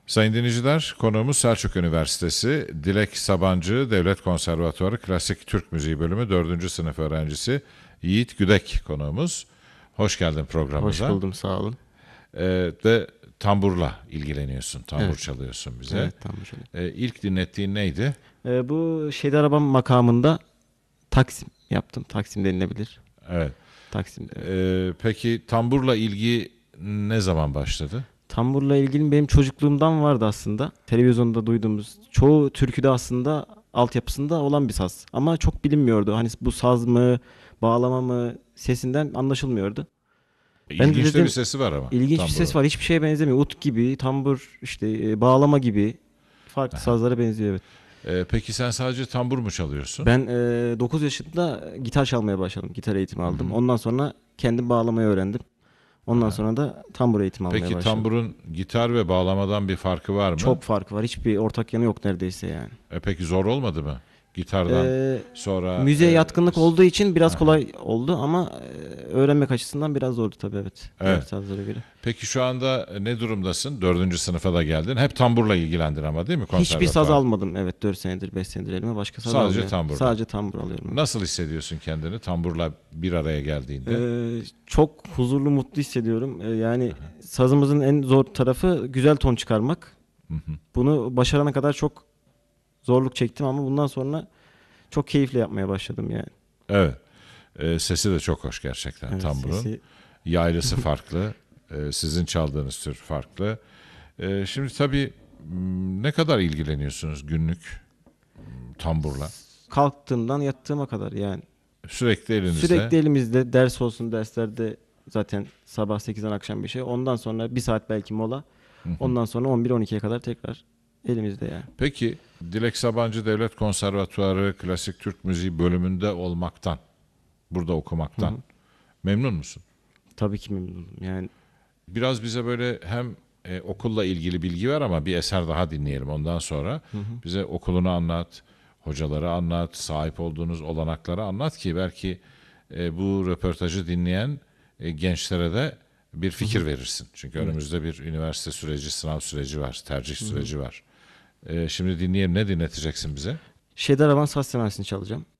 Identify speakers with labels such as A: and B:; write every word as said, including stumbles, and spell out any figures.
A: Sayın dinleyiciler, konuğumuz Selçuk Üniversitesi Dilek Sabancı Devlet Konservatuarı Klasik Türk Müziği Bölümü dördüncü sınıf öğrencisi Yiğit Güdek konuğumuz. Hoş geldin programımıza.
B: Hoş buldum, sağ olun.
A: Ee, ve tamburla ilgileniyorsun, tambur
B: Evet.
A: çalıyorsun bize.
B: Evet, tamam şöyle.
A: Ee, ilk dinlettiğin neydi?
B: Ee, bu şeyde arabam makamında Taksim yaptım. Taksim denilebilir.
A: Evet.
B: Taksim'de.
A: Ee, peki tamburla ilgi ne zaman başladı?
B: Tamburla ilgili benim çocukluğumdan vardı aslında. Televizyonda duyduğumuz çoğu türküde aslında altyapısında olan bir saz. Ama çok bilinmiyordu. Hani bu saz mı, bağlama mı sesinden anlaşılmıyordu. Ben de
A: İlginç de
B: dedim,
A: bir sesi var ama.
B: İlginç bir
A: tamburun.
B: ses var. Hiçbir şeye benzemiyor. Ut gibi, tambur, işte e, bağlama gibi farklı sazlara benziyor, evet.
A: Ee, peki sen sadece tambur mu çalıyorsun?
B: Ben e, dokuz yaşında gitar çalmaya başladım. Gitar eğitimi aldım. Ondan sonra kendim bağlamayı öğrendim. Ondan sonra da tambur eğitimi almaya
A: Peki
B: başladım.
A: tamburun gitar ve bağlamadan bir farkı var mı?
B: Çok farkı var. Hiçbir ortak yanı yok neredeyse yani.
A: E peki zor olmadı mı? Gitardan
B: Ee,
A: sonra...
B: müziğe
A: e,
B: yatkınlık olduğu için biraz
A: aha.
B: kolay oldu ama e, öğrenmek açısından biraz zordu tabii, evet.
A: Evet.
B: Diğer sazlara göre.
A: Peki şu anda ne durumdasın? Dördüncü sınıfa da geldin. Hep tamburla ilgilendin ama değil mi konservatuvar?
B: Hiçbir saz almadım, evet, dört senedir beş senedir elime başka saz
A: Sadece
B: almıyorum.
A: tamburdan.
B: Sadece tambur alıyorum.
A: Nasıl hissediyorsun kendini tamburla bir araya geldiğinde?
B: Ee, çok huzurlu, mutlu hissediyorum. Ee, yani sazımızın en zor tarafı güzel ton çıkarmak. Bunu başarana kadar çok zorluk çektim ama bundan sonra çok keyifle yapmaya başladım yani.
A: Evet. E, sesi de çok hoş gerçekten
B: Evet,
A: tamburun.
B: sesi-
A: Yaylısı farklı. e, sizin çaldığınız tür farklı. E, şimdi tabii m, ne kadar ilgileniyorsunuz günlük m, tamburla?
B: Kalktığımdan yattığıma kadar yani.
A: Sürekli elinizde.
B: Sürekli elimizde, ders olsun, derslerde zaten sabah sekizden akşam bir şey. Ondan sonra bir saat belki mola. Ondan sonra on bir on ikiye kadar tekrar elimizde yani.
A: Peki Dilek Sabancı Devlet Konservatuarı Klasik Türk Müziği bölümünde olmaktan, burada okumaktan memnun musun?
B: Tabii ki memnunum. Yani
A: Biraz bize böyle hem e, okulla ilgili bilgi ver ama bir eser daha dinleyelim ondan sonra. Bize okulunu anlat, hocaları anlat, sahip olduğunuz olanakları anlat ki belki e, bu röportajı dinleyen e, gençlere de bir fikir verirsin. Çünkü önümüzde bir üniversite süreci, sınav süreci var, tercih süreci var. E, şimdi dinleyelim, ne dinleteceksin bize?
B: Şedar Avan Saz Semersini çalacağım.